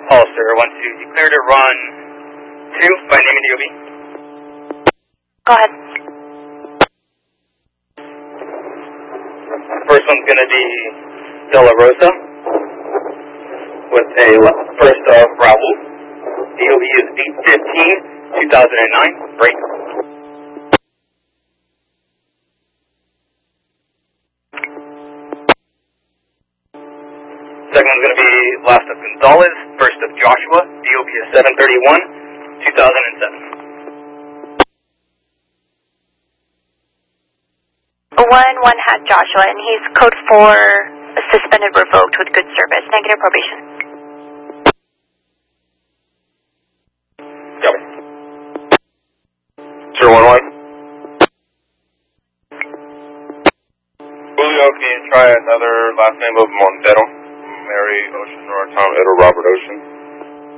Hollister, 1-2, you clear to run 2 by name and DOB. Go ahead. First one's going to be De La Rosa with a first of Raul. DOB is 8-15, 2009, break. Second one's going to be last of Gonzalez, first of Joshua. DOB is 7-31, 2007. 1-1 had Joshua, and he's code 4, suspended, revoked with good service, negative probation. Copy. 011. Julio, can you try another last name of Montero? Mary Ocean or Tom Edward Robert Ocean?